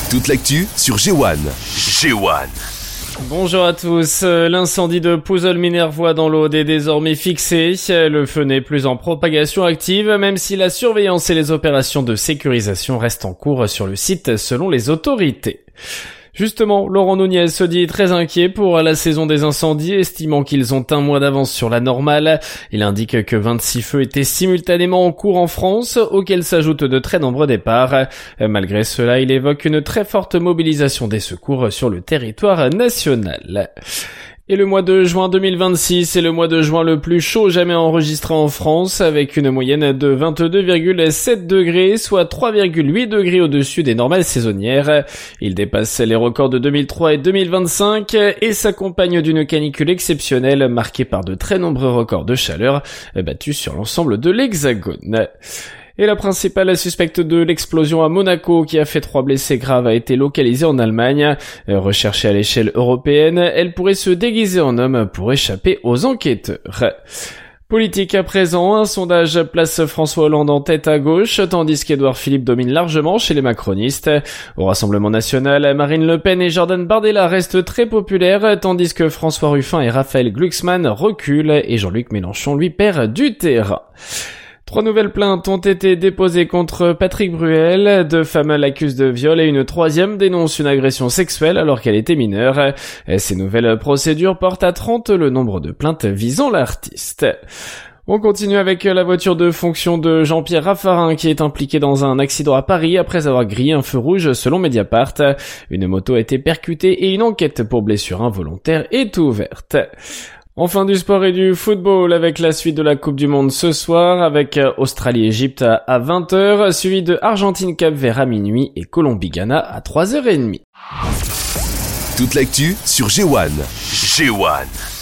Toute l'actu sur G1. Bonjour à tous. L'incendie de Pouzol-Minervois dans l'Aude est désormais fixé. Le feu n'est plus en propagation active, même si la surveillance et les opérations de sécurisation restent en cours sur le site selon les autorités. Justement, Laurent Nunez se dit très inquiet pour la saison des incendies, estimant qu'ils ont un mois d'avance sur la normale. Il indique que 26 feux étaient simultanément en cours en France, auxquels s'ajoutent de très nombreux départs. Malgré cela, il évoque une très forte mobilisation des secours sur le territoire national. Et le mois de juin 2026 est le mois de juin le plus chaud jamais enregistré en France, avec une moyenne de 22,7 degrés, soit 3,8 degrés au-dessus des normales saisonnières. Il dépasse les records de 2003 et 2025 et s'accompagne d'une canicule exceptionnelle marquée par de très nombreux records de chaleur battus sur l'ensemble de l'Hexagone. Et la principale suspecte de l'explosion à Monaco, qui a fait 3 blessés graves, a été localisée en Allemagne. Recherchée à l'échelle européenne, elle pourrait se déguiser en homme pour échapper aux enquêteurs. Politique à présent, un sondage place François Hollande en tête à gauche, tandis qu'Édouard Philippe domine largement chez les macronistes. Au Rassemblement national, Marine Le Pen et Jordan Bardella restent très populaires, tandis que François Ruffin et Raphaël Glucksmann reculent et Jean-Luc Mélenchon lui perd du terrain. 3 nouvelles plaintes ont été déposées contre Patrick Bruel. 2 femmes l'accusent de viol et une 3e dénonce une agression sexuelle alors qu'elle était mineure. Ces nouvelles procédures portent à 30 le nombre de plaintes visant l'artiste. On continue avec la voiture de fonction de Jean-Pierre Raffarin qui est impliqué dans un accident à Paris après avoir grillé un feu rouge selon Mediapart. Une moto a été percutée et une enquête pour blessure involontaire est ouverte. Enfin du sport et du football avec la suite de la Coupe du Monde ce soir avec Australie-Égypte à 20h, suivi de Argentine-Cap-Vert à minuit et Colombie-Ghana à 3h30. Toute l'actu sur G1.